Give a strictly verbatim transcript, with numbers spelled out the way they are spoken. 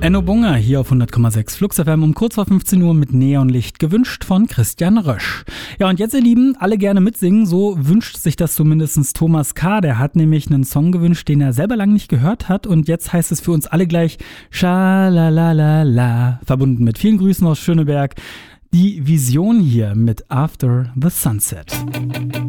Enno Bunga hier auf hundert Komma sechs Flux F M um kurz vor fünfzehn Uhr mit Neonlicht, gewünscht von Christian Rösch. Ja, und jetzt, ihr Lieben, alle gerne mitsingen, so wünscht sich das zumindest Thomas K., der hat nämlich einen Song gewünscht, den er selber lange nicht gehört hat, und jetzt heißt es für uns alle gleich Schalalala, verbunden mit vielen Grüßen aus Schöneberg, die Vision hier mit After the Sunset.